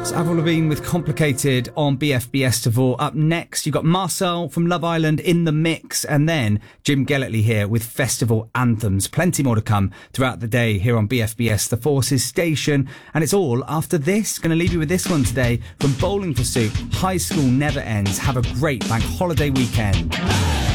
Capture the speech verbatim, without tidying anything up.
Avril Lavigne with Complicated on B F B S Tavor. Up next, you've got Marcel from Love Island in the mix, and then Jim Gellertley here with Festival Anthems. Plenty more to come throughout the day here on B F B S, the Forces station, and it's all after this. Going to leave you with this one today from Bowling for Soup. High School Never Ends. Have a great bank holiday weekend.